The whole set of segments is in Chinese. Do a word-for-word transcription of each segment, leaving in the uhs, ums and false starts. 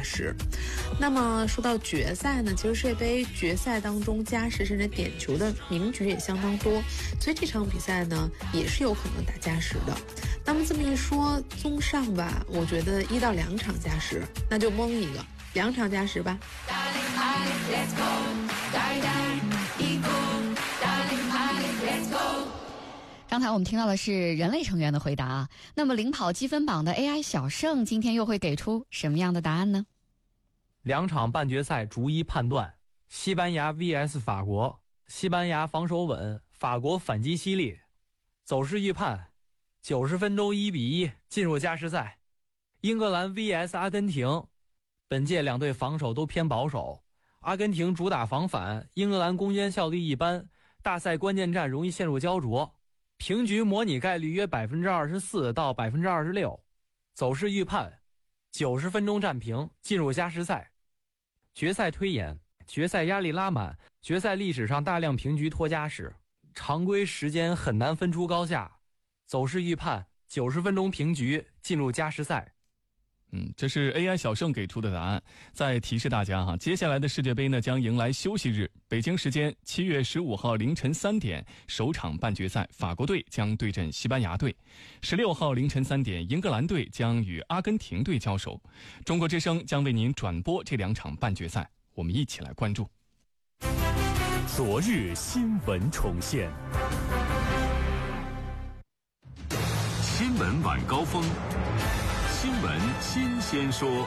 时。那么说到决赛呢，其实世界杯决赛当中加时甚至点球的名局也相当多，所以这场比赛呢也是有可能打加时的。那么这么一说，综上吧，我觉得一到两场加时，那就蒙一个，两场加时吧。 刚才我们听到的是人类成员的回答啊，那么领跑积分榜的 A I 小胜今天又会给出什么样的答案呢？ 两场半决赛逐一判断，西班牙 V S 法国，西班牙防守稳，法国反击犀利。走势预判，九十分钟一比一进入加时赛。英格兰 V S 阿根廷，本届两队防守都偏保守，阿根廷主打防反，英格兰攻坚效率一般，大赛关键战容易陷入焦灼。平局模拟概率约 百分之二十四 到 百分之二十六。 走势预判，九十分钟战平进入加时赛。决赛推演，决赛压力拉满，决赛历史上大量平局拖加时，常规时间很难分出高下。走势预判，九十分钟平局进入加时赛。 嗯，这是 A I 小胜给出的答案。再提示大家哈，接下来的世界杯呢将迎来休息日，北京时间七月十五号凌晨三点，首场半决赛，法国队将对阵西班牙队；十六号凌晨三点，英格兰队将与阿根廷队交手。中国之声将为您转播这两场半决赛，我们一起来关注。 昨日新闻重现，新闻晚高峰。新闻新鲜说。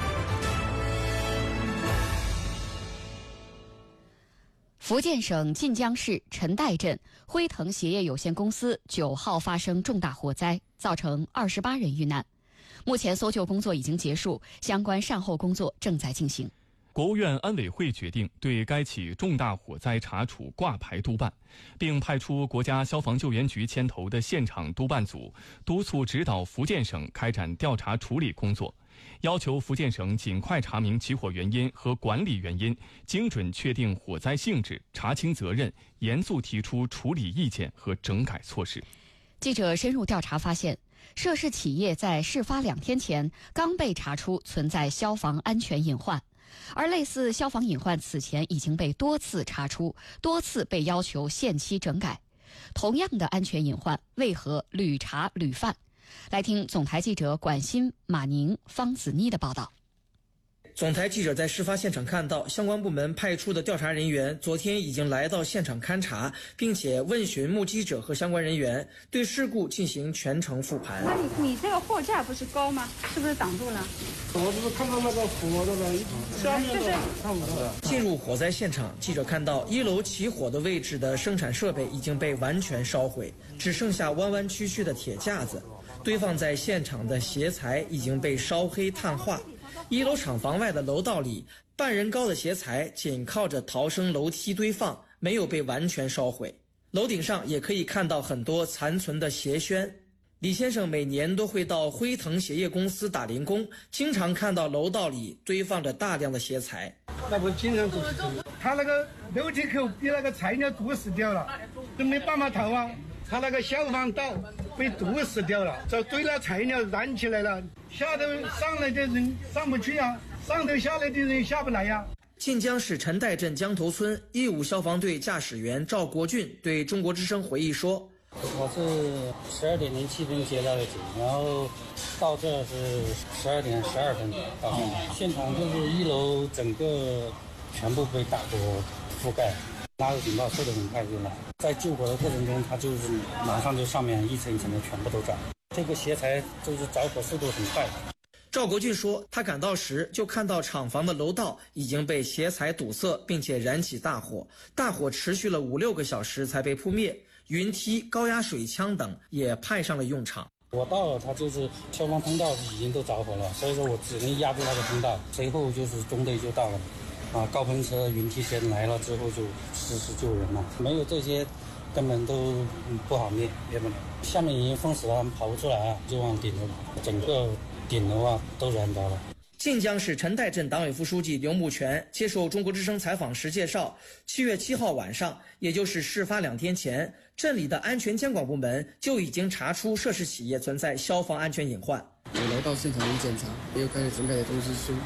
福建省晋江市陈岱镇辉腾鞋业有限公司九号发生重大火灾，造成二十八人遇难。目前搜救工作已经结束，相关善后工作正在进行。 国务院安委会决定对该起重大火灾查处挂牌督办，并派出国家消防救援局牵头的现场督办组，督促指导福建省开展调查处理工作，要求福建省尽快查明起火原因和管理原因，精准确定火灾性质，查清责任，严肃提出处理意见和整改措施。 记者深入调查发现，涉事企业在事发两天前刚被查出存在消防安全隐患，而类似消防隐患此前已经被多次查出，多次被要求限期整改。同样的安全隐患，为何屡查屡犯？来听总台记者管欣、马宁、方子妮的报道。 总台记者在事发现场看到，相关部门派出的调查人员昨天已经来到现场勘查，并且问询目击者和相关人员，对事故进行全程复盘。 那你你这个货架不是高吗？是不是挡住了？ 我只是看到那个火那个下面的看不到。 进入火灾现场，记者看到一楼起火的位置的生产设备已经被完全烧毁，只剩下弯弯曲曲的铁架子，堆放在现场的鞋材已经被烧黑碳化。一楼厂房外的楼道里，半人高的鞋材紧靠着逃生楼梯堆放，没有被完全烧毁。楼顶上也可以看到很多残存的鞋楦。李先生每年都会到辉腾鞋业公司打零工，经常看到楼道里堆放着大量的鞋材。 那不经常就是他那个楼梯口被那个菜鸟堵死掉了，都没办法逃啊。他那个消防道被堵死掉了，这堆了材料燃起来了，下头上来的人上不去啊，上头下来的人下不来呀、啊。 晋江市陈岱镇江头村义务消防队驾驶员赵国俊对中国之声回忆说：“ 我是十二点零七分接到的警，然后到这是十二点十二分到现场，现场就是一楼整个全部被大火覆盖。”拉入警报收得很快就来，在救火的过程中，它就是马上就上面一层一层的全部都着。这个鞋材就是着火速度很快。 赵国俊说，他赶到时就看到厂房的楼道已经被鞋材堵塞，并且燃起大火，大火持续了五六个小时才被扑灭，云梯、高压水枪等也派上了用场。 我到了，它就是消防通道已经都着火了，所以说我只能压住那个通道，随后就是中队就到了。啊，高喷车、云梯先来了之后就实施救人了，没有这些根本都不好灭，灭不了。下面已经封死了，跑不出来啊，就往顶楼跑，整个顶楼啊都燃着了。 晋江市陈岱镇党委副书记刘木全接受中国之声采访时介绍，七月七号晚上，也就是事发两天前，镇里的安全监管部门就已经查出涉事企业存在消防安全隐患。 我来到现场一检查，也有开始整改的通知书。